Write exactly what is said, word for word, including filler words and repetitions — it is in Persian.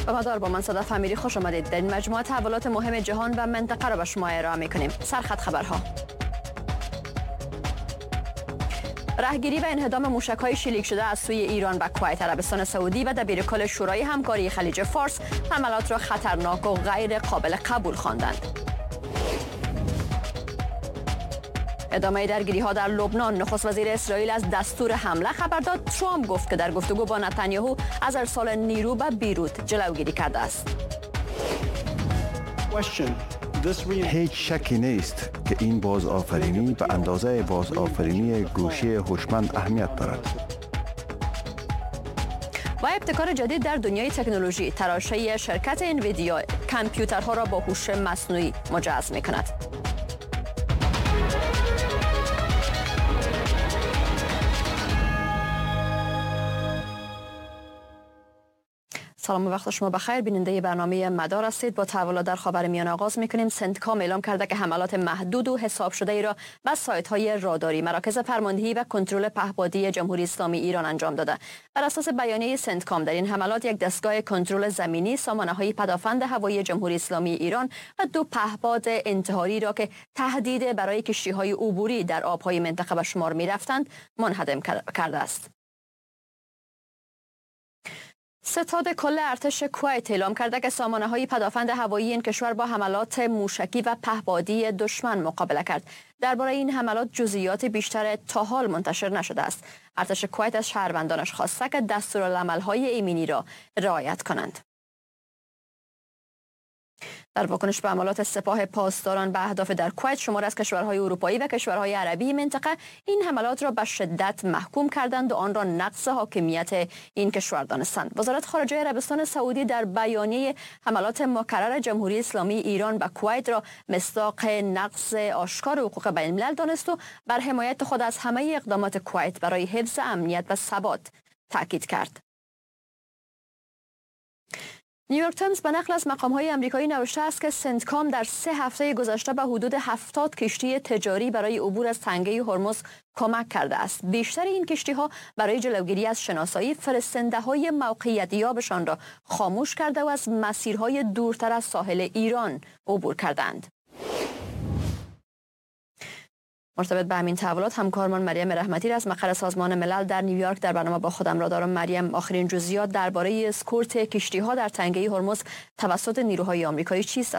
شبهدار با من صدف امیری خوش آمدید. در این مجموعه تحولات مهم جهان و منطقه را به شما ارائه می‌کنیم. سرخط خبرها. راهگیری و انهدام موشک‌های شلیک شده از سوی ایران و کویت، عربستان سعودی و دبیرکل شورای همکاری خلیج فارس حملات را خطرناک و غیر قابل قبول خواندند. ادامه درگیری‌ها در لبنان. نخست وزیر اسرائیل از دستور حمله خبر داد. ترامپ گفت که در گفتگو با نتانیاهو از ارسال نیرو به بیروت جلوگیری کرده است. هیچ شکی نیست که این بازآفرینی به اندازه بازآفرینی گوشی هوشمند اهمیت دارد. و ابتکار جدید در دنیای تکنولوژی. تراشه شرکت انویدیا کامپیوترها را با هوش مصنوعی مجهز می‌کند. سلام و وقت شما بخیر. بیننده برنامه مدار هستید. با تحولات در خاورمیانه آغاز می‌کنیم. سنتکام اعلام کرده که حملات محدود و حساب شده ای را بر سایت‌های راداری مراکز فرماندهی و کنترل پهپادی جمهوری اسلامی ایران انجام داده. بر اساس بیانیه سنتکام در این حملات یک دستگاه کنترل زمینی، سامانه‌های پدافند هوایی جمهوری اسلامی ایران و دو پهپاد انتحاری را که تهدید برای کشتی‌های عبوری در آب‌های منطقه به شمار می‌رفتند منهدم کرده است. ستاد کل ارتش کویت اعلام کرده که سامانه‌های پدافند هوایی این کشور با حملات موشکی و پهپادی دشمن مقابله کرد. درباره این حملات جزئیات بیشتر تا حال منتشر نشده است. ارتش کویت از شهروندانش خواسته که دستورالعمل‌های ایمنی را رعایت کنند. در واکنش به حملات سپاه پاسداران به اهداف در کویت، شماری از کشورهای اروپایی و کشورهای عربی منطقه این حملات را به شدت محکوم کردند و آن را نقض حاکمیت این کشور دانستند. وزارت خارجه عربستان سعودی در بیانیه حملات مکرر جمهوری اسلامی ایران به کویت را مصداق نقض آشکار حقوق بین الملل دانست و بر حمایت خود از همه اقدامات کویت برای حفظ امنیت و ثبات تاکید کرد. نیویورک تایمز به نقل از مقام‌های آمریکایی نوشته است که سنتکام در سه هفته گذشته به حدود هفتاد کشتی تجاری برای عبور از تنگه هرمز کمک کرده است. بیشتر این کشتی‌ها برای جلوگیری از شناسایی فرستنده‌های موقعیت یابشان را خاموش کرده و از مسیرهای دورتر از ساحل ایران عبور کردند. مرتبط به همین تحولات همکارمان مریم رحمتی را از مقر سازمان ملل در نیویورک در برنامه با خودم را دارم. مریم، آخرین جزئیات درباره اسکورت کشتی‌ها در تنگه هرمز توسط نیروهای آمریکایی چیست؟